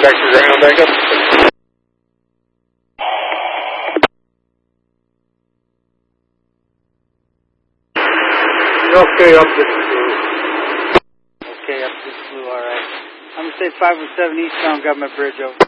taxi running on backup. Okay, up this blue. Okay, up this blue, alright. I'm going to say 507 eastbound Government Bridge, over.